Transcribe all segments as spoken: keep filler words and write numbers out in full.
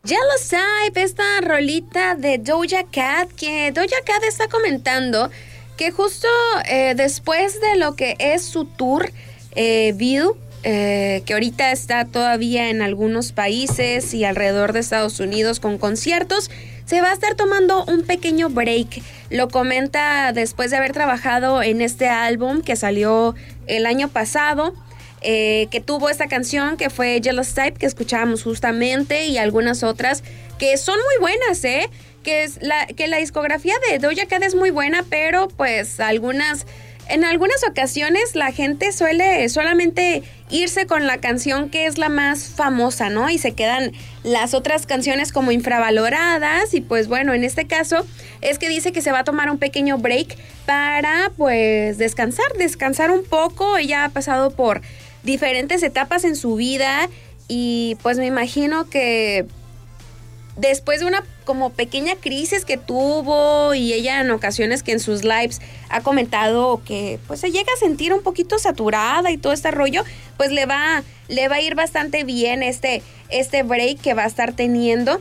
Jealous Type, esta rolita de Doja Cat, que Doja Cat está comentando que justo eh, después de lo que es su tour, eh, View, eh, que ahorita está todavía en algunos países y alrededor de Estados Unidos con conciertos, se va a estar tomando un pequeño break. Lo comenta después de haber trabajado en este álbum que salió el año pasado. Eh, que tuvo esta canción que fue Jealous Type, que escuchábamos justamente, y algunas otras que son muy buenas, ¿eh? Que, es la, que la discografía de Doja Cat es muy buena, pero pues algunas, en algunas ocasiones la gente suele solamente irse con la canción que es la más famosa, ¿no? Y se quedan las otras canciones como infravaloradas, y pues bueno, en este caso es que dice que se va a tomar un pequeño break para pues descansar, descansar un poco. Ella ha pasado por diferentes etapas en su vida y pues me imagino que después de una como pequeña crisis que tuvo, y ella en ocasiones que en sus lives ha comentado que pues se llega a sentir un poquito saturada y todo este rollo, pues le va, le va a ir bastante bien este, este break que va a estar teniendo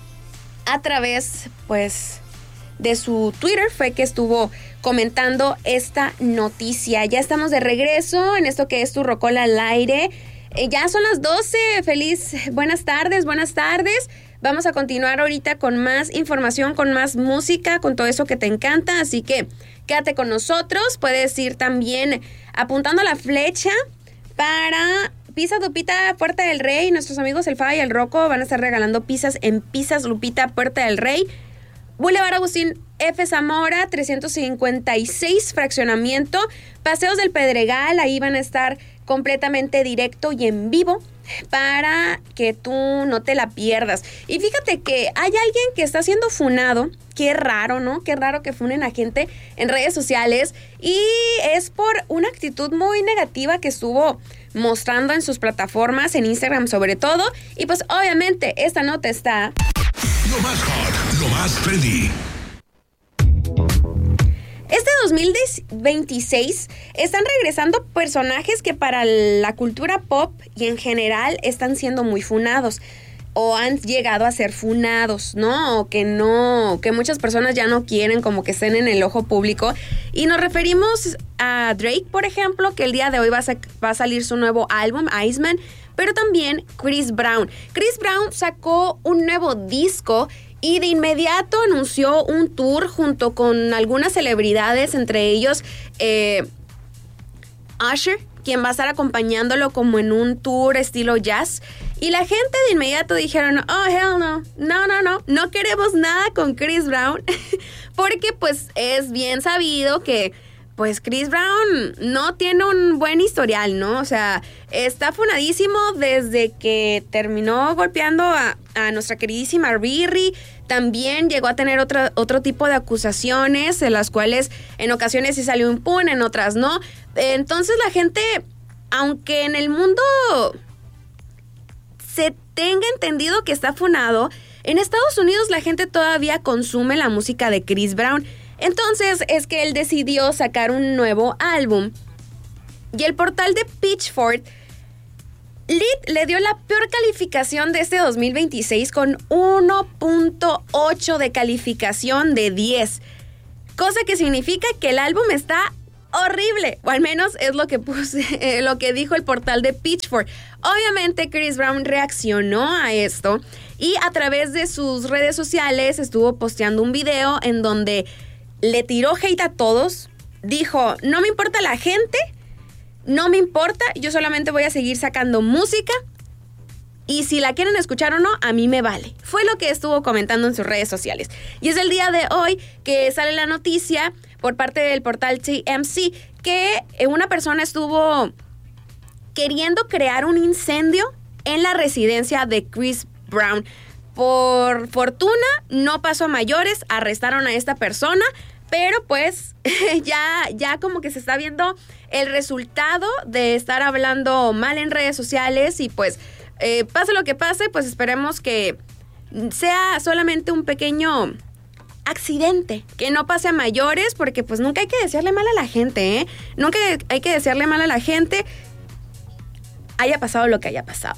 a través pues de su Twitter. Fue que estuvo comentando esta noticia. Ya estamos de regreso en esto que es Tu Rocola al Aire. Eh, ya son las doce. Feliz, buenas tardes, buenas tardes. Vamos a continuar ahorita con más información, con más música, con todo eso que te encanta. Así que quédate con nosotros. Puedes ir también apuntando la flecha para Pizza Lupita Puerta del Rey. Nuestros amigos El Faba y El Rocco van a estar regalando pizzas en Pizzas Lupita Puerta del Rey. Boulevard Agustín F. Zamora, trescientos cincuenta y seis, fraccionamiento. Paseos del Pedregal, ahí van a estar completamente directo y en vivo para que tú no te la pierdas. Y fíjate que hay alguien que está siendo funado. Qué raro, ¿no? Qué raro que funen a gente en redes sociales. Y es por una actitud muy negativa que estuvo mostrando en sus plataformas, en Instagram sobre todo. Y pues obviamente esta nota está... Lo más hot, lo más trendy. Este dos mil veintiséis están regresando personajes que para la cultura pop y en general están siendo muy funados o han llegado a ser funados, ¿no? O que no, que muchas personas ya no quieren como que estén en el ojo público. Y nos referimos a Drake, por ejemplo, que el día de hoy va a, va a salir su nuevo álbum, Iceman, pero también Chris Brown. Chris Brown sacó un nuevo disco y de inmediato anunció un tour junto con algunas celebridades, entre ellos eh, Usher, quien va a estar acompañándolo como en un tour estilo jazz. Y la gente de inmediato dijeron, oh, hell no, no, no, no, no queremos nada con Chris Brown, porque pues es bien sabido que pues Chris Brown no tiene un buen historial, ¿no? O sea, está funadísimo desde que terminó golpeando a, a nuestra queridísima Riri. También llegó a tener otra, otro tipo de acusaciones, en las cuales en ocasiones sí salió impune, en otras no. Entonces la gente, aunque en el mundo se tenga entendido que está funado, en Estados Unidos la gente todavía consume la música de Chris Brown. Entonces es que él decidió sacar un nuevo álbum y el portal de Pitchfork Lit le dio la peor calificación de este dos mil veintiséis con uno punto ocho de calificación de diez, cosa que significa que el álbum está horrible, o al menos es lo que puse, eh, lo que dijo el portal de Pitchfork. Obviamente Chris Brown reaccionó a esto y a través de sus redes sociales estuvo posteando un video en donde le tiró hate a todos. Dijo, no me importa la gente, no me importa, yo solamente voy a seguir sacando música y si la quieren escuchar o no, a mí me vale. Fue lo que estuvo comentando en sus redes sociales. Y es el día de hoy que sale la noticia por parte del portal T M Z que una persona estuvo queriendo crear un incendio en la residencia de Chris Brown. Por fortuna, no pasó a mayores, arrestaron a esta persona, pero pues ya, ya como que se está viendo el resultado de estar hablando mal en redes sociales y pues eh, pase lo que pase, pues esperemos que sea solamente un pequeño accidente, que no pase a mayores, porque pues nunca hay que desearle mal a la gente, ¿eh? Nunca hay que desearle mal a la gente, haya pasado lo que haya pasado.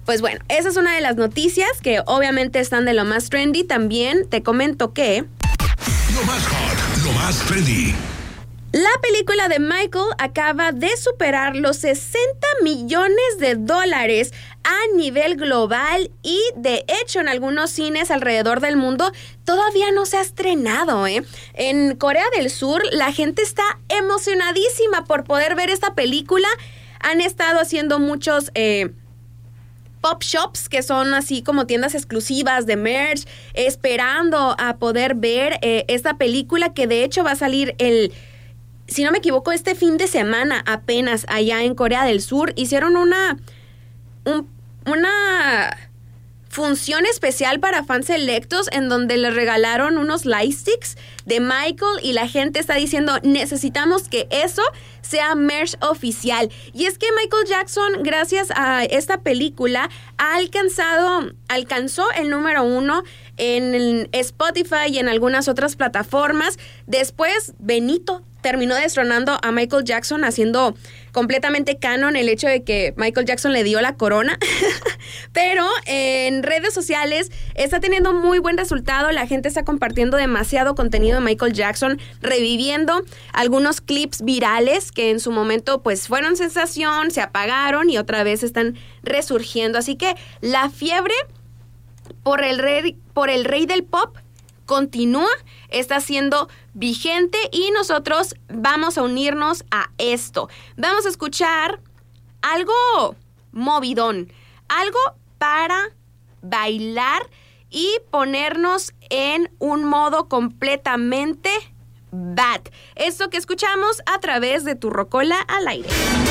Pues bueno, esa es una de las noticias que obviamente están de lo más trendy. También te comento que... Lo más hot, lo más trendy. La película de Michael acaba de superar los sesenta millones de dólares a nivel global y de hecho en algunos cines alrededor del mundo todavía no se ha estrenado, ¿eh? En Corea del Sur la gente está emocionadísima por poder ver esta película. Han estado haciendo muchos... Eh, pop shops, que son así como tiendas exclusivas de merch, esperando a poder ver eh, esta película que de hecho va a salir el... Si no me equivoco, este fin de semana apenas allá en Corea del Sur hicieron una un, una función especial para fans selectos en donde les regalaron unos light sticks de Michael y la gente está diciendo necesitamos que eso sea merch oficial. Y es que Michael Jackson, gracias a esta película, ha alcanzado, alcanzó el número uno en Spotify y en algunas otras plataformas. Después, Benito terminó destronando a Michael Jackson, haciendo completamente canon el hecho de que Michael Jackson le dio la corona. Pero en redes sociales está teniendo muy buen resultado. La gente está compartiendo demasiado contenido de Michael Jackson, reviviendo algunos clips virales que en su momento pues fueron sensación, se apagaron y otra vez están resurgiendo. Así que la fiebre por el rey, por el rey del pop continúa, está siendo vigente y nosotros vamos a unirnos a esto. Vamos a escuchar algo movidón, algo para bailar y ponernos en un modo completamente bad. Esto que escuchamos a través de Tu Rocola al Aire.